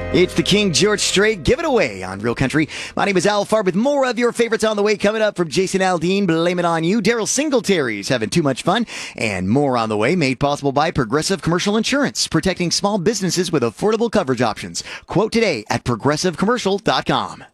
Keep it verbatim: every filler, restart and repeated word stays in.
It's the King George Strait Give It Away on Real Country. My name is Al Farb with more of your favorites on the way. Coming up from Jason Aldean, Blame It On You. Daryl Singletary's having too much fun. And more on the way, made possible by Progressive Commercial Insurance, protecting small businesses with affordable coverage options. Quote today at progressive commercial dot com.